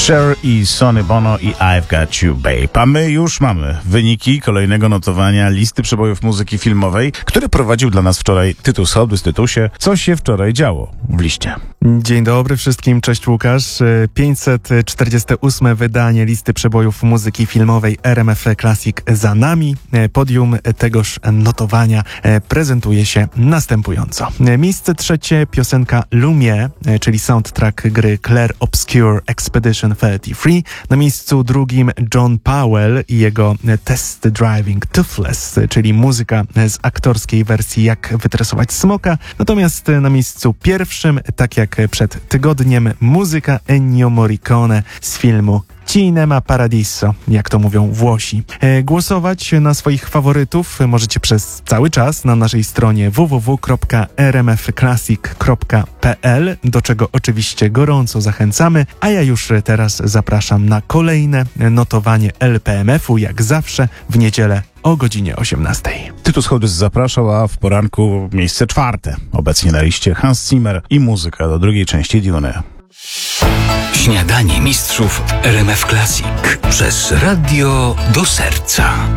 Cher i Sonny Bono i I've Got You Babe. A my już mamy wyniki kolejnego notowania listy przebojów muzyki filmowej, który prowadził dla nas wczoraj Tytus Hołdys. Tytusie, co się wczoraj działo w liście? Dzień dobry wszystkim, cześć Łukasz. 548 wydanie listy przebojów muzyki filmowej RMF Classic za nami. Podium tegoż notowania prezentuje się następująco. Miejsce trzecie, piosenka Lumiere, czyli soundtrack gry Clair Obscur Expedition 33. Na miejscu drugim John Powell i jego Test Driving Toothless, czyli muzyka z aktorskiej wersji Jak wytresować smoka. Natomiast na miejscu pierwszym, tak jak przed tygodniem, muzyka Ennio Morricone z filmu Cinema Paradiso, jak to mówią Włosi. Głosować na swoich faworytów możecie przez cały czas na naszej stronie www.rmfclassic.pl, do czego oczywiście gorąco zachęcamy, a ja już teraz zapraszam na kolejne notowanie LPMF-u, jak zawsze w niedzielę o godzinie 18. Tytus Hołdys zapraszał, a w poranku miejsce czwarte. Obecnie na liście Hans Zimmer i muzyka do drugiej części Dune. Śniadanie mistrzów RMF Classic przez radio do serca.